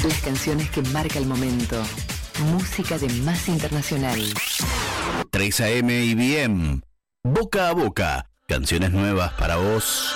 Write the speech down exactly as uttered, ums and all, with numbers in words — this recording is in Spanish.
Las canciones que marca el momento. Música de Más Internacional. tres A M y B M. Boca a boca. Canciones nuevas para vos.